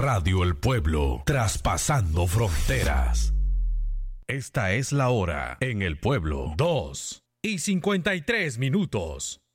Radio El Pueblo, traspasando fronteras. Esta es la hora en El Pueblo, 2:53.